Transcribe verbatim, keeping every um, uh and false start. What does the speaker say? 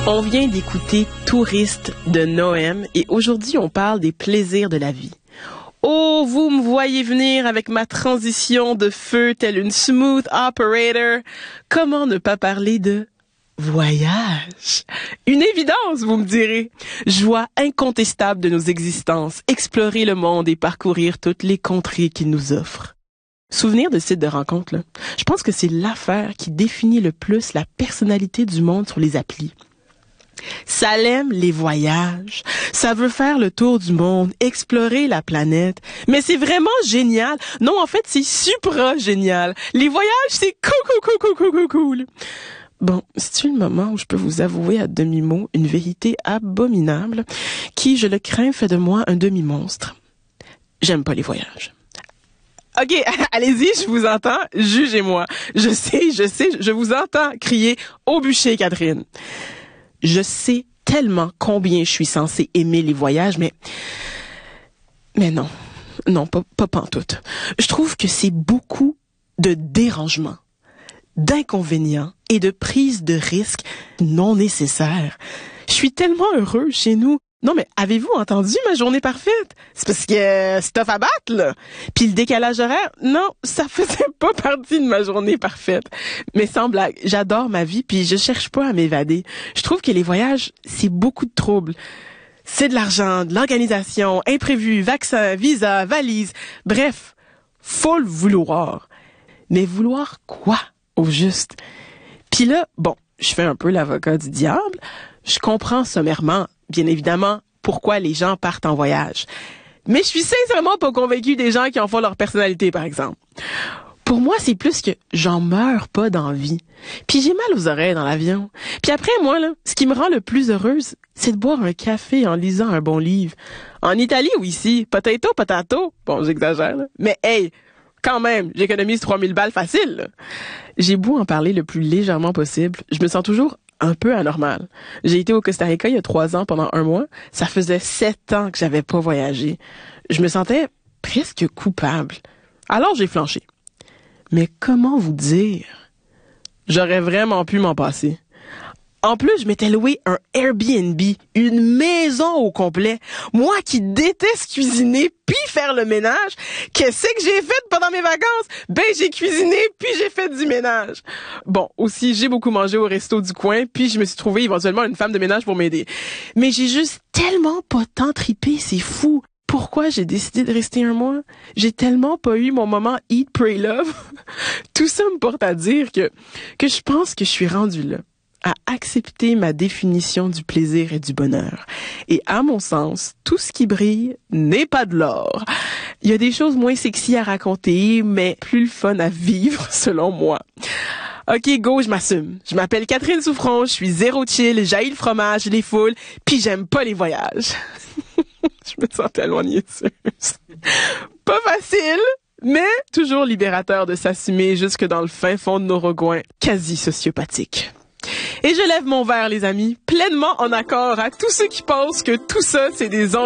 On vient d'écouter Touriste de Noem et aujourd'hui on parle des plaisirs de la vie. Oh, vous me voyez venir avec ma transition de feu telle une smooth operator. Comment ne pas parler de voyage? Une évidence, vous me direz. Joie incontestable de nos existences, explorer le monde et parcourir toutes les contrées qu'il nous offre. Souvenir de site de rencontre, là. Je pense que c'est l'affaire qui définit le plus la personnalité du monde sur les applis. Ça aime les voyages, ça veut faire le tour du monde, explorer la planète, mais c'est vraiment génial. Non, en fait, c'est supra génial. Les voyages, c'est cool, cool, cool, cool, cool, cool. Bon, c'est-tu le moment où je peux vous avouer à demi-mot une vérité abominable qui, je le crains, fait de moi un demi-monstre. J'aime pas les voyages. OK, allez-y, je vous entends, jugez-moi. Je sais, je sais, je vous entends crier au bûcher, Catherine. Je sais tellement combien je suis censée aimer les voyages, mais... Mais non, non, pas, pas pantoute. Je trouve que c'est beaucoup de dérangements, d'inconvénients et de prises de risques non nécessaires. Je suis tellement heureux chez nous. Non, mais avez-vous entendu ma journée parfaite? C'est parce que euh, c'est tough à battre, là. Puis le décalage horaire, non, ça faisait pas partie de ma journée parfaite. Mais sans blague, j'adore ma vie, puis je cherche pas à m'évader. Je trouve que les voyages, c'est beaucoup de troubles. C'est de l'argent, de l'organisation, imprévu, vaccin, visa, valise. Bref, faut le vouloir. Mais vouloir quoi, au juste? Puis là, bon, je fais un peu l'avocat du diable. Je comprends sommairement, bien évidemment, pourquoi les gens partent en voyage. Mais je suis sincèrement pas convaincue des gens qui en font leur personnalité, par exemple. Pour moi, c'est plus que j'en meurs pas d'envie. Puis j'ai mal aux oreilles dans l'avion. Puis après, moi, là, ce qui me rend le plus heureuse, c'est de boire un café en lisant un bon livre. En Italie ou ici, potato, potato. Bon, j'exagère, là. Mais hey, quand même, j'économise trois mille balles facile, là. J'ai beau en parler le plus légèrement possible, je me sens toujours un peu anormal. J'ai été au Costa Rica il y a trois ans pendant un mois. Ça faisait sept ans que j'avais pas voyagé. Je me sentais presque coupable. Alors j'ai flanché. Mais comment vous dire? J'aurais vraiment pu m'en passer. En plus, je m'étais loué un Airbnb, une maison au complet. Moi qui déteste cuisiner puis faire le ménage, qu'est-ce que j'ai fait pendant mes vacances? Ben, j'ai cuisiné puis j'ai fait du ménage. Bon, aussi, j'ai beaucoup mangé au resto du coin puis je me suis trouvé éventuellement une femme de ménage pour m'aider. Mais j'ai juste tellement pas tant tripé, c'est fou. Pourquoi j'ai décidé de rester un mois? J'ai tellement pas eu mon moment Eat, Pray, Love. Tout ça me porte à dire que, que je pense que je suis rendue là, à accepter ma définition du plaisir et du bonheur. Et à mon sens, tout ce qui brille n'est pas de l'or. Il y a des choses moins sexy à raconter, mais plus le fun à vivre, selon moi. OK, go, je m'assume. Je m'appelle Catherine Souffron, je suis zéro chill, j'haïs le fromage, les foules, puis j'aime pas les voyages. Je me sens tellement niaiseuse. Pas facile, mais toujours libérateur de s'assumer jusque dans le fin fond de nos recoins quasi sociopathiques. Et je lève mon verre, les amis, pleinement en accord à tous ceux qui pensent que tout ça, c'est des